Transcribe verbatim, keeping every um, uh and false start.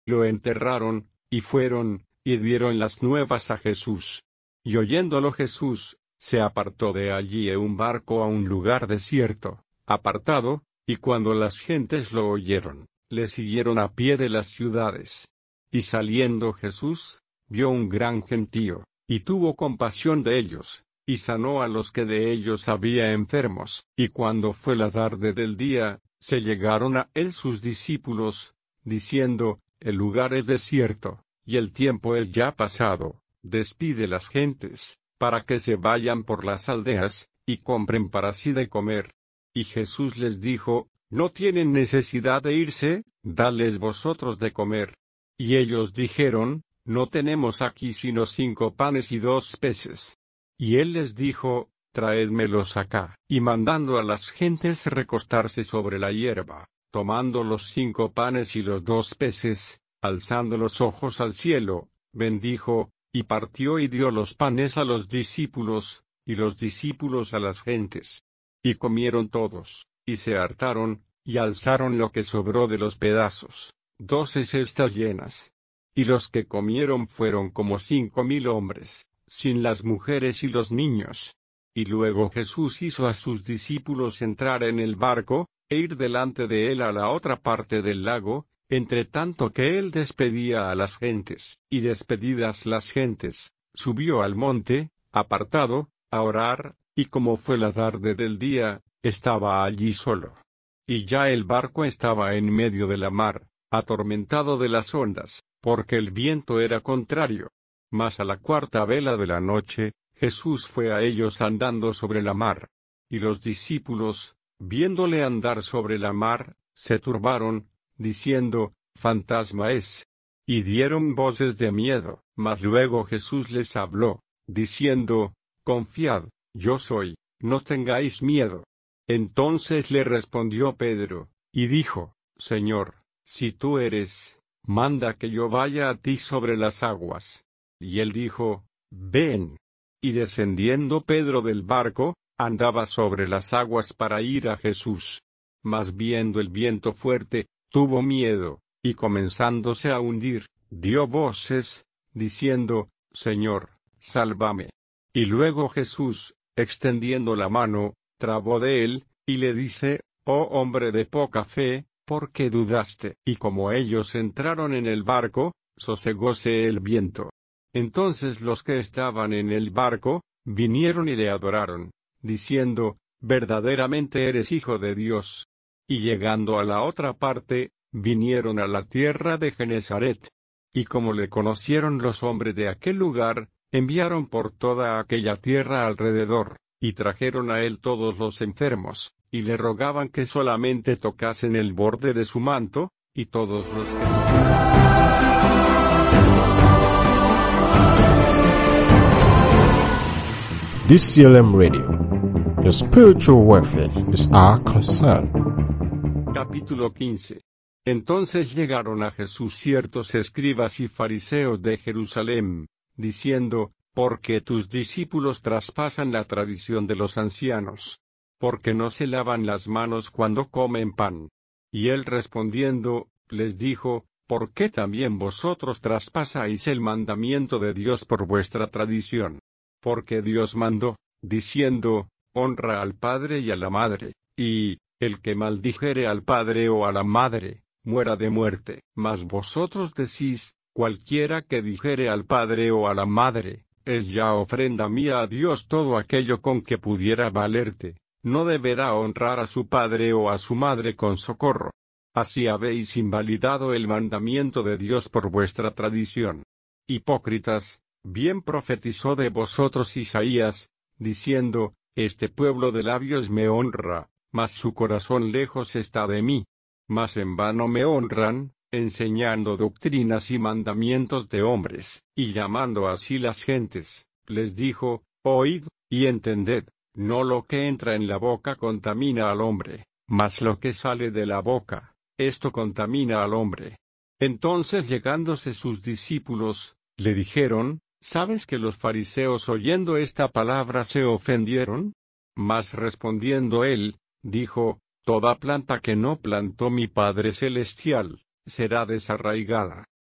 Lo enterraron, y fueron, y dieron las nuevas a Jesús. Y oyéndolo Jesús, se apartó de allí en un barco a un lugar desierto, apartado, y cuando las gentes lo oyeron, le siguieron a pie de las ciudades. Y saliendo Jesús, vio un gran gentío, y tuvo compasión de ellos, y sanó a los que de ellos había enfermos. Y cuando fue la tarde del día, se llegaron a él sus discípulos, diciendo, el lugar es desierto, y el tiempo es ya pasado, despide las gentes, para que se vayan por las aldeas, y compren para sí de comer. Y Jesús les dijo, no tienen necesidad de irse, dadles vosotros de comer. Y ellos dijeron, no tenemos aquí sino cinco panes y dos peces. Y él les dijo, traédmelos acá. Y mandando a las gentes recostarse sobre la hierba, tomando los cinco panes y los dos peces, alzando los ojos al cielo, bendijo, y partió y dio los panes a los discípulos, y los discípulos a las gentes. Y comieron todos, y se hartaron, y alzaron lo que sobró de los pedazos, doce cestas llenas. Y los que comieron fueron como cinco mil hombres, sin las mujeres y los niños. Y luego Jesús hizo a sus discípulos entrar en el barco, e ir delante de él a la otra parte del lago, entre tanto que él despedía a las gentes. Y despedidas las gentes, subió al monte, apartado, a orar, y como fue la tarde del día, estaba allí solo. Y ya el barco estaba en medio de la mar, atormentado de las ondas, porque el viento era contrario. Mas a la cuarta vela de la noche, Jesús fue a ellos andando sobre la mar. Y los discípulos, viéndole andar sobre la mar, se turbaron, diciendo, fantasma es. Y dieron voces de miedo. Mas luego Jesús les habló, diciendo, confiad, yo soy, no tengáis miedo. Entonces le respondió Pedro, y dijo, Señor, si tú eres, manda que yo vaya a ti sobre las aguas. Y él dijo, ven. Y descendiendo Pedro del barco, andaba sobre las aguas para ir a Jesús. Mas viendo el viento fuerte, tuvo miedo, y comenzándose a hundir, dio voces, diciendo, Señor, sálvame. Y luego Jesús, extendiendo la mano, trabó de él, y le dice, oh hombre de poca fe, ¿por qué dudaste? Y como ellos entraron en el barco, sosegóse el viento. Entonces los que estaban en el barco, vinieron y le adoraron, diciendo, verdaderamente eres Hijo de Dios. Y llegando a la otra parte, vinieron a la tierra de Genesaret. Y como le conocieron los hombres de aquel lugar, enviaron por toda aquella tierra alrededor, y trajeron a él todos los enfermos, y le rogaban que solamente tocasen el borde de su manto, y todos los que... D C L M Radio. Your spiritual welfare is our concern. Capítulo quince. Entonces llegaron a Jesús ciertos escribas y fariseos de Jerusalén, diciendo, ¿por qué tus discípulos traspasan la tradición de los ancianos? Porque no se lavan las manos cuando comen pan. Y él respondiendo, les dijo, ¿por qué también vosotros traspasáis el mandamiento de Dios por vuestra tradición? Porque Dios mandó, diciendo, honra al padre y a la madre, y, el que maldijere al padre o a la madre, muera de muerte. Mas vosotros decís, cualquiera que dijere al padre o a la madre, es ya ofrenda mía a Dios todo aquello con que pudiera valerte, no deberá honrar a su padre o a su madre con socorro. Así habéis invalidado el mandamiento de Dios por vuestra tradición. Hipócritas, bien profetizó de vosotros Isaías, diciendo, este pueblo de labios me honra, mas su corazón lejos está de mí. Mas en vano me honran, enseñando doctrinas y mandamientos de hombres, y llamando así las gentes, les dijo, oíd, y entended, no lo que entra en la boca contamina al hombre, mas lo que sale de la boca, esto contamina al hombre. Entonces llegándose sus discípulos, le dijeron, ¿sabes que los fariseos oyendo esta palabra se ofendieron? Mas respondiendo él, dijo, toda planta que no plantó mi Padre Celestial, será desarraigada.